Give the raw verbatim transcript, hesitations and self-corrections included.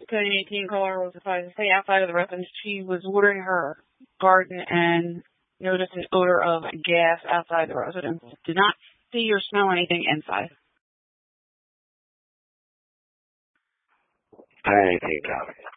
ten eighteen caller was advised to stay outside of the residence. She was watering her garden and noticed an odor of gas outside the residence. Did not see or smell anything inside. ten eighteen, copy.